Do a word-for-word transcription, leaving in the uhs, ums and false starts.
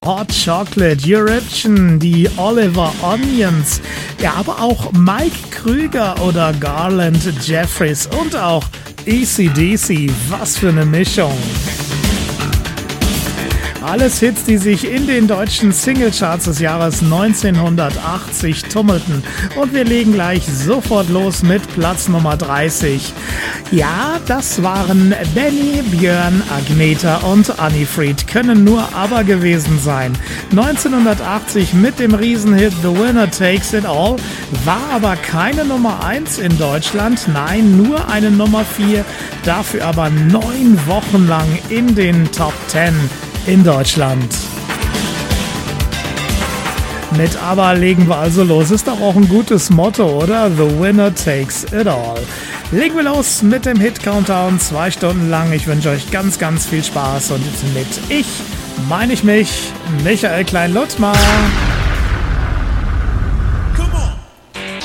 Hot Chocolate, Eurovision, die Oliver Onions, ja, aber auch Mike Krüger oder Garland Jeffries und auch A C D C. Was für eine Mischung! Alles Hits, die sich in den deutschen Singlecharts des Jahres neunzehnhundertachtzig tummelten. Und wir legen gleich sofort los mit Platz Nummer dreißig. Ja, das waren Benny, Björn, Agneta und Anni-Fried. Können nur aber gewesen sein. neunzehnhundertachtzig mit dem Riesenhit The Winner Takes It All, war aber keine Nummer eins in Deutschland. Nein, nur eine Nummer vier. Dafür aber neun Wochen lang in den Top zehn. In Deutschland. Mit Aber legen wir also los. Ist doch auch ein gutes Motto, oder? The winner takes it all. Legen wir los mit dem Hit-Countdown. Zwei Stunden lang. Ich wünsche euch ganz, ganz viel Spaß. Und mit ich meine ich mich, Michael Klein-Luttmar.